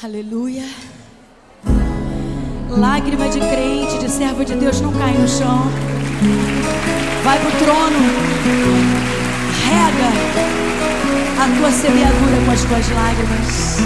Aleluia. Lágrima de crente, de servo de Deus não cai no chão. Vai pro trono. Rega a tua semeadura com as tuas lágrimas.